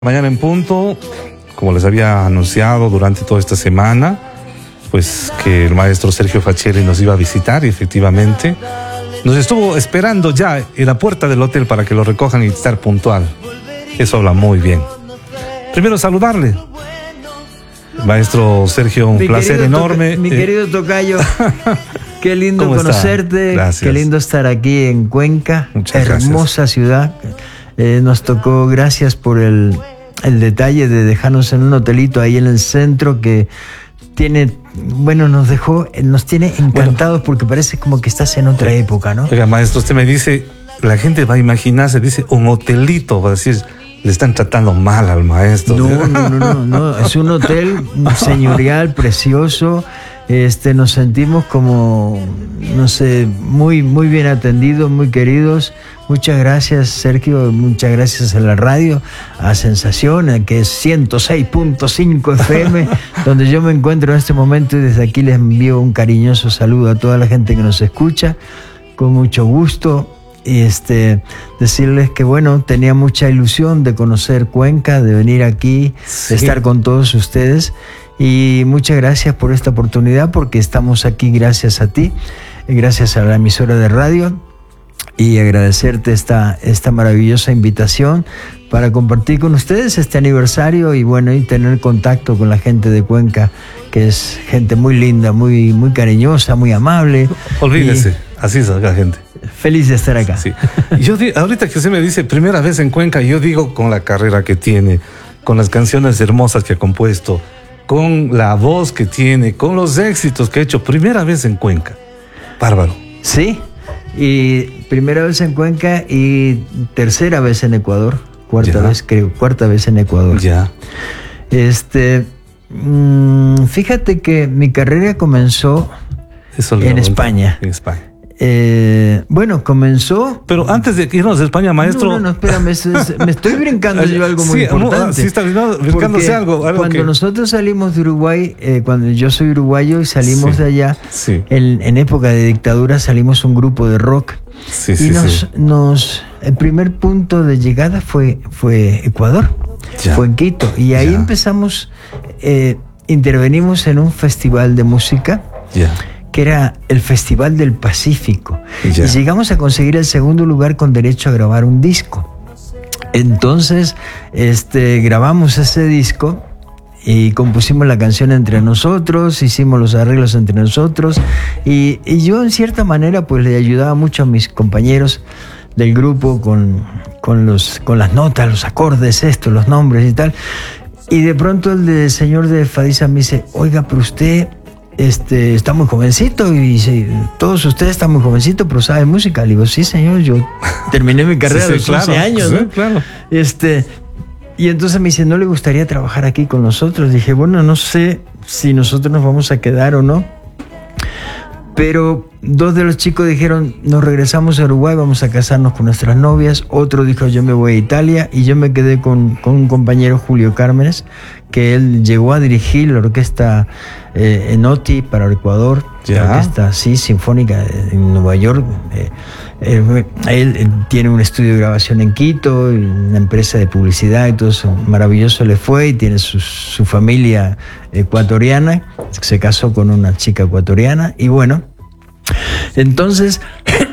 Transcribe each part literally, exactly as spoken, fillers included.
Mañana en punto, como les había anunciado durante toda esta semana, pues que el maestro Sergio Faccelli nos iba a visitar y efectivamente nos estuvo esperando ya en la puerta del hotel para que lo recojan y estar puntual. Eso habla muy bien. Primero saludarle. Maestro Sergio, un mi placer enorme. Mi eh, querido tocayo, qué lindo conocerte, qué lindo estar aquí en Cuenca, Muchas hermosa gracias. ciudad. Eh, nos tocó, gracias por el, el detalle de dejarnos en un hotelito ahí en el centro que tiene, bueno, nos dejó, nos tiene encantados bueno, porque parece como que estás en otra época, ¿no? Oiga, maestro, usted me dice, la gente va a imaginarse, dice un hotelito, va a decir, le están tratando mal al maestro. No, no, no, no, no, es un hotel señorial, precioso. Este, nos sentimos como, no sé, muy, muy bien atendidos, muy queridos. Muchas gracias, Sergio, muchas gracias a la radio, a Sensación, que es ciento seis punto cinco F M, donde yo me encuentro en este momento, y desde aquí les envío un cariñoso saludo a toda la gente que nos escucha, con mucho gusto. Y este, decirles que bueno, tenía mucha ilusión de conocer Cuenca, de venir aquí, sí, de estar con todos ustedes. Y muchas gracias por esta oportunidad, porque estamos aquí gracias a ti, gracias a la emisora de radio, y agradecerte esta, esta maravillosa invitación para compartir con ustedes este aniversario y bueno, y tener contacto con la gente de Cuenca, que es gente muy linda, muy, muy cariñosa, muy amable. Olvídese, y así es la gente. Feliz de estar acá. Sí. Yo digo, ahorita que usted me dice primera vez en Cuenca, yo digo con la carrera que tiene, con las canciones hermosas que ha compuesto, con la voz que tiene, con los éxitos que ha hecho, primera vez en Cuenca. Bárbaro. Sí, y primera vez en Cuenca y tercera vez en Ecuador, cuarta ya. vez creo, cuarta vez en Ecuador. Ya. Este, mmm, fíjate que mi carrera comenzó Eso en España. En España. Eh, bueno, comenzó... Pero antes de irnos a España, maestro... No, no, no, espérame, es, es, me estoy brincando yo algo muy sí, importante. Sí, está brincándose algo, algo. Cuando que... nosotros salimos de Uruguay, eh, cuando yo soy uruguayo y salimos sí, de allá, sí. en, en época de dictadura salimos un grupo de rock. Sí, y sí, nos, sí. nos... El primer punto de llegada fue, fue Ecuador, ya. fue en Quito. Y ahí ya. empezamos, eh, intervenimos en un festival de música. Ya. que era el Festival del Pacífico. Ya. Y llegamos a conseguir el segundo lugar con derecho a grabar un disco. Entonces, este, grabamos ese disco y compusimos la canción entre nosotros, hicimos los arreglos entre nosotros, y, y yo en cierta manera pues le ayudaba mucho a mis compañeros del grupo con, con, los, con las notas, los acordes, esto, los nombres y tal. Y de pronto el de, señor de Fadisa me dice, oiga, pero usted... Este, está muy jovencito y sí, todos ustedes están muy jovencitos, pero saben música. Le digo, sí, señor, yo terminé mi carrera sí, sí, a los once años, sí, ¿no? Claro. Este, y entonces me dice, ¿no le gustaría trabajar aquí con nosotros? Dije, bueno, no sé si nosotros nos vamos a quedar o no. Pero dos de los chicos dijeron, nos regresamos a Uruguay, vamos a casarnos con nuestras novias. Otro dijo, yo me voy a Italia. Y yo me quedé con, con un compañero, Julio Cármenes, que él llegó a dirigir la orquesta eh, Enotti para el Ecuador, ¿Ya? la orquesta sí, sinfónica en Nueva York. Eh, eh, él, él tiene un estudio de grabación en Quito, una empresa de publicidad y todo eso, maravilloso le fue, y tiene su, su familia ecuatoriana, se casó con una chica ecuatoriana, y bueno, entonces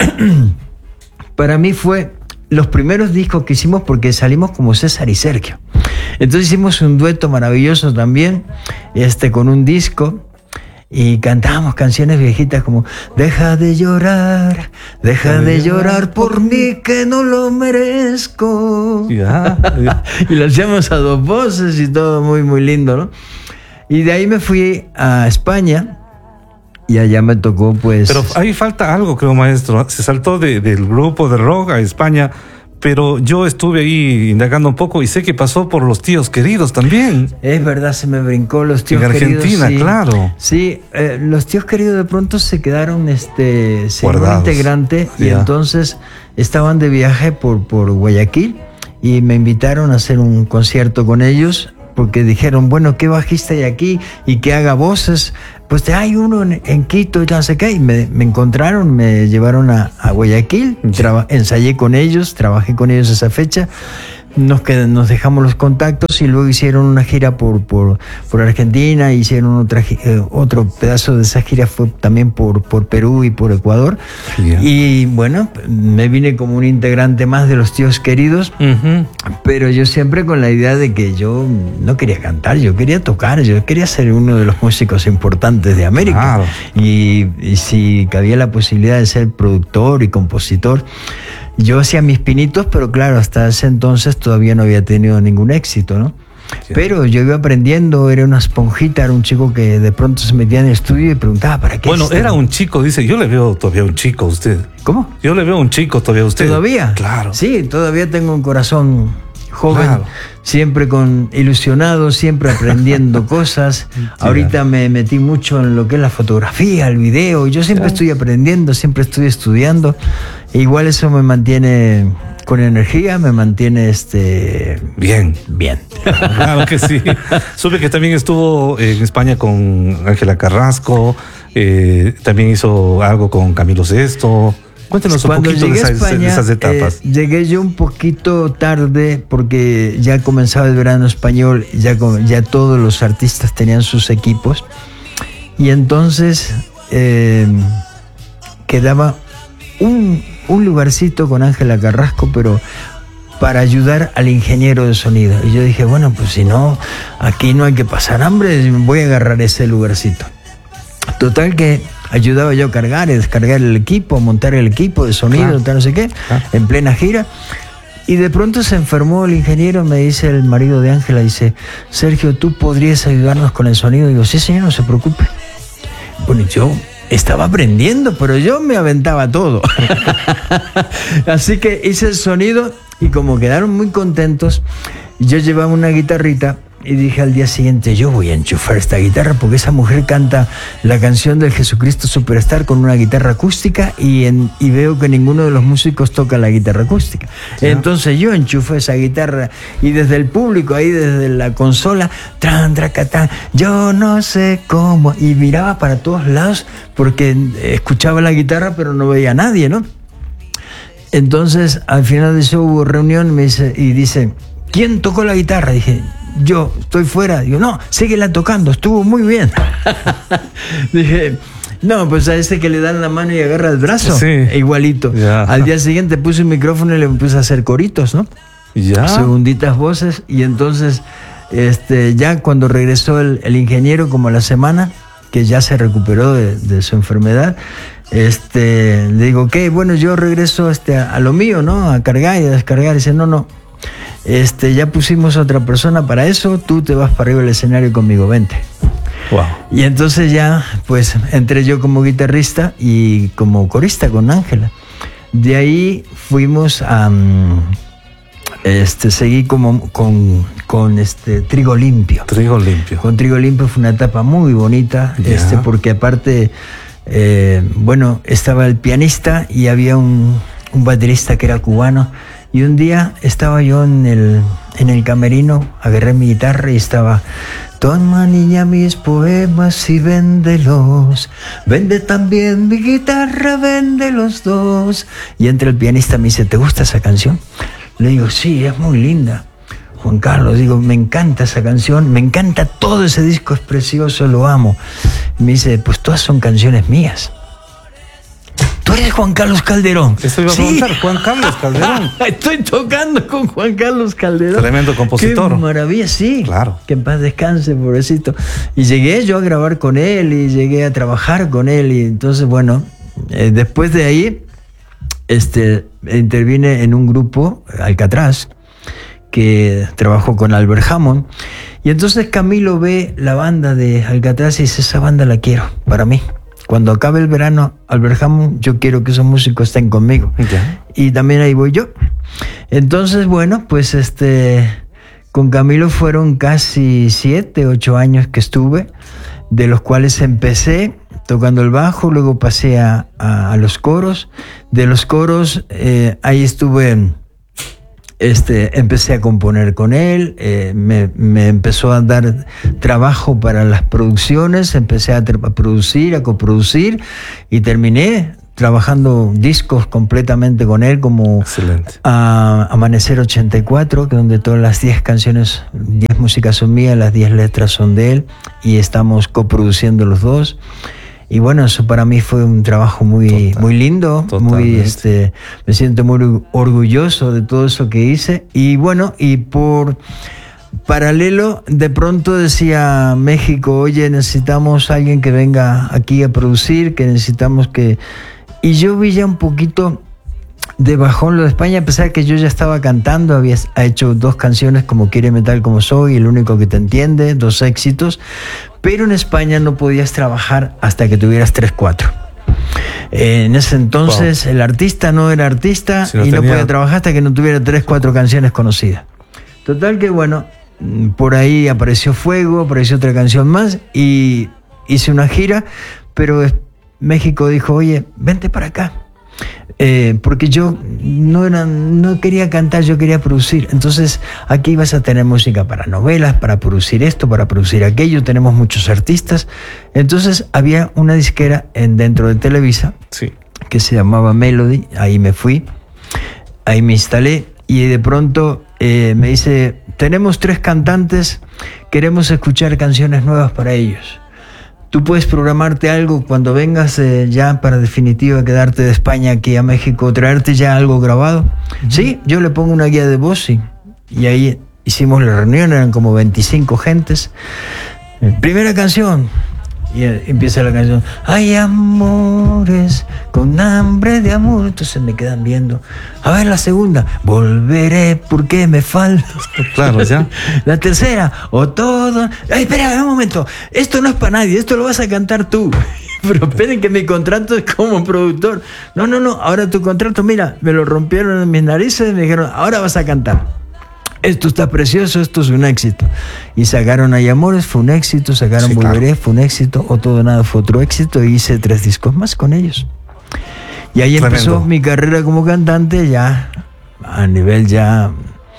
para mí fue los primeros discos que hicimos, porque salimos como César y Sergio. Entonces hicimos un dueto maravilloso también, este, con un disco, y cantábamos canciones viejitas como deja de llorar, deja de llorar por mí que no lo merezco. Ya, ya. Y lo hacíamos a dos voces y todo muy muy lindo, ¿no? Y de ahí me fui a España y allá me tocó pues... Pero ahí falta algo, creo, maestro. Se saltó de, del grupo de rock a España, pero yo estuve ahí indagando un poco y sé que pasó por Los Tíos Queridos también. Es verdad, se me brincó Los Tíos en Queridos. En Argentina, sí. claro. Sí, eh, Los Tíos Queridos de pronto se quedaron este, sin un Guardados. integrante, y Ya. entonces estaban de viaje por, por Guayaquil y me invitaron a hacer un concierto con ellos, porque dijeron, bueno, ¿qué bajista hay aquí? Y que haga voces. Pues hay uno en, en Quito y no sé qué. Y me, me encontraron, me llevaron a, a Guayaquil, traba, ensayé con ellos, trabajé con ellos esa fecha. nos, qued- nos dejamos los contactos y luego hicieron una gira por, por, por Argentina, hicieron otra, gi- eh, otro pedazo de esa gira fue también por, por Perú y por Ecuador. Yeah. Y bueno, me vine como un integrante más de los Tíos Queridos, Ujú. pero yo siempre con la idea de que yo no quería cantar, yo quería tocar, yo quería ser uno de los músicos importantes de América. Claro. Y, y si cabía la posibilidad de ser productor y compositor, yo hacía mis pinitos, pero claro, hasta ese entonces todavía no había tenido ningún éxito, ¿no? Sí. Pero yo iba aprendiendo, era una esponjita, era un chico que de pronto se metía en el estudio y preguntaba, ¿para qué? Bueno, esto? era un chico, dice, yo le veo todavía un chico a usted. ¿Cómo? Yo le veo un chico todavía a usted. ¿Todavía? Claro. Sí, todavía tengo un corazón joven, Claro. siempre con ilusionado, siempre aprendiendo cosas. Ahorita me metí mucho en lo que es la fotografía, el video. Yo siempre Ya. estoy aprendiendo, siempre estoy estudiando. E igual eso me mantiene con energía, me mantiene este Bien. bien. Claro que sí. Supe que también estuvo en España con Ángela Carrasco, eh, también hizo algo con Camilo Sesto. Cuéntenos un Cuando poquito de llegué a esas, España, de esas etapas. eh, llegué yo un poquito tarde porque ya comenzaba el verano español, ya, com- ya todos los artistas tenían sus equipos y entonces eh, quedaba un, un lugarcito con Ángela Carrasco, pero para ayudar al ingeniero de sonido. Y yo dije, bueno, pues si no, aquí no hay que pasar hambre, voy a agarrar ese lugarcito. Total que ayudaba yo a cargar y descargar el equipo, montar el equipo de sonido, Claro. tal no sé qué, Claro. en plena gira. Y de pronto se enfermó el ingeniero, me dice el marido de Ángela, dice, Sergio, ¿tú podrías ayudarnos con el sonido? Digo, sí, señor, no se preocupe. Bueno, yo estaba aprendiendo, pero yo me aventaba todo. Así que hice el sonido y como quedaron muy contentos, yo llevaba una guitarrita y dije al día siguiente, yo voy a enchufar esta guitarra porque esa mujer canta la canción del Jesucristo Superstar con una guitarra acústica y, en, y veo que ninguno de los músicos toca la guitarra acústica. Sí. Entonces yo enchufé esa guitarra y desde el público, ahí desde la consola, tran, tracatán, yo no sé cómo, y miraba para todos lados porque escuchaba la guitarra pero no veía a nadie, ¿no? Entonces al final del show hubo reunión me dice, y dice, ¿quién tocó la guitarra? Dije, yo estoy fuera. Digo, no, síguela tocando, estuvo muy bien. Dije, no, pues a ese que le dan la mano y agarra el brazo, Sí. igualito. Ya. Al día siguiente puse un micrófono y le puse a hacer coritos, ¿no? Ya. Segunditas voces. Y entonces, este, ya cuando regresó el, el ingeniero, como a la semana, que ya se recuperó de, de su enfermedad, este, le digo, ok, bueno, yo regreso este, a, a lo mío, ¿no? A cargar y a descargar. Y dice, no, no. Este, ya pusimos a otra persona para eso, tú te vas para arriba del escenario conmigo, vente. Wow. Y entonces ya, pues, entré yo como guitarrista y como corista con Ángela. De ahí fuimos a, um, este, seguí como con, con este Trigo Limpio. Trigo limpio. Con Trigo Limpio fue una etapa muy bonita, Ya. este, porque aparte, eh, bueno, estaba el pianista y había un, un baterista que era cubano. Y un día estaba yo en el, en el camerino, agarré mi guitarra y estaba, toma niña mis poemas y véndelos, vende también mi guitarra, vende los dos. Y entra el pianista, me dice, ¿te gusta esa canción? Le digo, sí, es muy linda. Juan Carlos, digo, me encanta esa canción, me encanta todo ese disco, es precioso, lo amo. Y me dice, pues todas son canciones mías. Tú eres Juan Carlos Calderón. Eso iba a Sí. preguntar, Juan Carlos Calderón. Estoy tocando con Juan Carlos Calderón. Tremendo compositor. Qué maravilla, sí. Claro. Que en paz descanse, pobrecito. Y llegué yo a grabar con él y llegué a trabajar con él. Y entonces, bueno, eh, después de ahí, este, intervine en un grupo, Alcatraz, que trabajó con Albert Hammond. Y entonces Camilo ve la banda de Alcatraz y dice, esa banda la quiero para mí. Cuando acabe el verano, Albert Hammond, yo quiero que esos músicos estén conmigo. Ya. Y también ahí voy yo. Entonces, bueno, pues este, con Camilo fueron casi siete, ocho años que estuve, de los cuales empecé tocando el bajo, luego pasé a, a, a los coros. De los coros, eh, ahí estuve... Este, empecé a componer con él, eh, me, me empezó a dar trabajo para las producciones, empecé a, a producir, a coproducir y terminé trabajando discos completamente con él, como a, Amanecer ochenta y cuatro, que donde todas las diez canciones, diez músicas son mías, las diez letras son de él, y estamos coproduciendo los dos. Y bueno, eso para mí fue un trabajo muy, Total, muy lindo, muy, este, me siento muy orgulloso de todo eso que hice. Y bueno, y por paralelo, de pronto decía México, oye, necesitamos a alguien que venga aquí a producir, que necesitamos que... Y yo vi ya un poquito de bajón lo de España, a pesar de que yo ya estaba cantando, había hecho dos canciones como Quiere Metal Como Soy, El Único Que Te Entiende, dos éxitos, pero en España no podías trabajar hasta que tuvieras tres, cuatro. Eh, en ese entonces wow. el artista no era artista si no y tenía... no podía trabajar hasta que no tuviera tres, cuatro canciones conocidas. Total que bueno, por ahí apareció Fuego, apareció otra canción más y hice una gira, pero México dijo, oye, vente para acá. Eh, porque yo no, era, no quería cantar, yo quería producir. Entonces aquí vas a tener música para novelas, para producir esto, para producir aquello. Tenemos muchos artistas. Entonces había una disquera en, dentro de Televisa sí. que se llamaba Melody. Ahí me fui, ahí me instalé y de pronto eh, me dice, tenemos tres cantantes, queremos escuchar canciones nuevas para ellos. Tú puedes programarte algo cuando vengas eh, ya para definitiva quedarte de España aquí a México, traerte ya algo grabado. Uh-huh. Sí, yo le pongo una guía de voz sí. Y ahí hicimos la reunión, eran como veinticinco gentes. Primera canción. Y empieza la canción, hay amores con hambre de amor. Entonces me quedan viendo. A ver la segunda, volveré porque me falta. Claro, ya. La tercera, o todo. Ay, espera, un momento. Esto no es para nadie, esto lo vas a cantar tú. Pero esperen que mi contrato es como productor. No, no, no, ahora tu contrato, mira, me lo rompieron en mis narices y me dijeron, ahora vas a cantar. Esto está precioso, esto es un éxito. Y sacaron Hay Amores, fue un éxito. Sacaron sí, Volveré, claro. fue un éxito. O Todo Nada fue otro éxito. Y hice tres discos más con ellos. Y ahí Tremendo. Empezó mi carrera como cantante, ya a nivel ya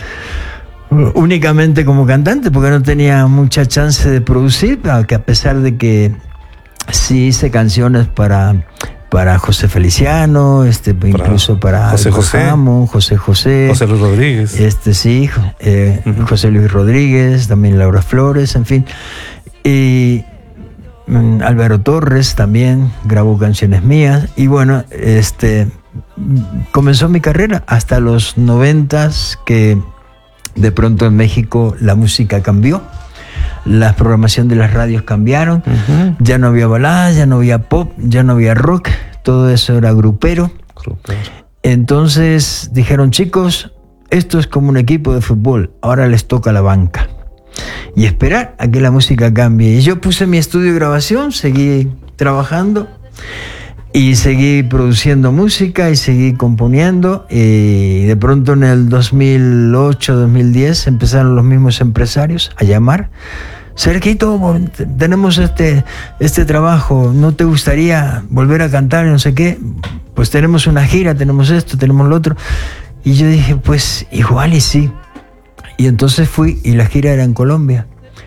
únicamente como cantante, porque no tenía mucha chance de producir, que a pesar de que sí hice canciones para... para José Feliciano, este, para incluso para José José, Ramón, José José, José Luis Rodríguez, este sí, eh, uh-huh. José Luis Rodríguez, también Laura Flores, en fin, y um, Álvaro Torres también grabó canciones mías y bueno, este comenzó mi carrera hasta los noventas que de pronto en México la música cambió. La programación de las radios cambiaron, uh-huh. ya no había baladas, ya no había pop, ya no había rock, todo eso era grupero. grupero. Entonces dijeron, chicos, esto es como un equipo de fútbol, ahora les toca la banca. Y esperar a que la música cambie. Y yo puse mi estudio de grabación, seguí trabajando y seguí produciendo música y seguí componiendo. Y de pronto en el dos mil ocho, dos mil diez empezaron los mismos empresarios a llamar. Sergito, tenemos este, este trabajo, ¿no te gustaría volver a cantar y no sé qué? Pues tenemos una gira, tenemos esto, tenemos lo otro. Y yo dije, pues igual y sí. Y entonces fui y la gira era en Colombia.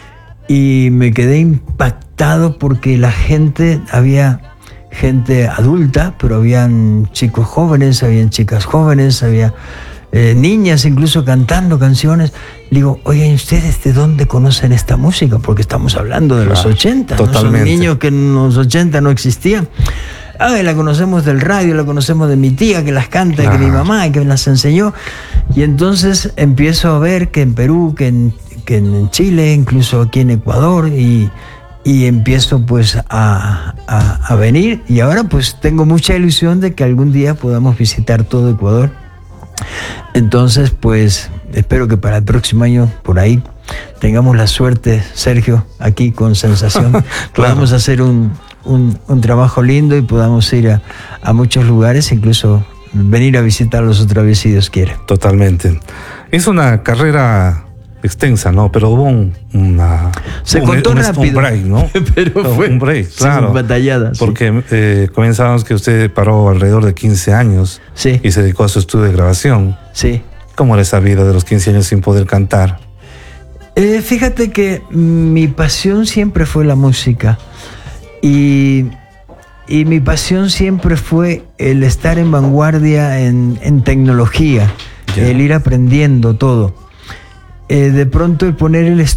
Y me quedé impactado porque la gente, había gente adulta, pero habían chicos jóvenes, habían chicas jóvenes, había... Eh, niñas incluso cantando canciones. Digo, oye, ¿ustedes de dónde conocen esta música? Porque estamos hablando de los ochenta, ¿no? Son niños que en los ochenta no existían. Ah, la conocemos del radio, la conocemos de mi tía que las canta, claro. que mi mamá que me las enseñó. Y entonces empiezo a ver que en Perú, que en, que en Chile, incluso aquí en Ecuador, y, y empiezo pues a, a, a venir. Y ahora pues tengo mucha ilusión de que algún día podamos visitar todo Ecuador. Entonces, pues, espero que para el próximo año, por ahí, tengamos la suerte, Sergio, aquí con Sensación, claro. podamos hacer un, un, un trabajo lindo y podamos ir a, a muchos lugares, incluso venir a visitarlos otra vez si Dios quiere. Totalmente. Es una carrera extensa, ¿no? Pero hubo un, una... Se un, contó un, rápido. Un break, ¿no? Pero fue un break, claro. Batallada. Porque sí. eh, comenzábamos que usted paró alrededor de quince años sí. y se dedicó a su estudio de grabación. Sí. ¿Cómo era esa vida de los quince años sin poder cantar? Eh, fíjate que mi pasión siempre fue la música. Y, y mi pasión siempre fue el estar en vanguardia en, en tecnología, yeah. el ir aprendiendo todo. Eh, de pronto el poner el